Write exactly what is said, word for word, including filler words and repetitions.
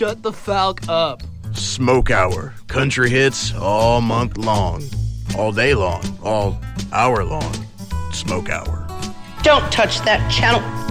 shut the falk up. Smoke Hour. Country hits all month long. All day long. All hour long. Smoke Hour. Don't touch that channel.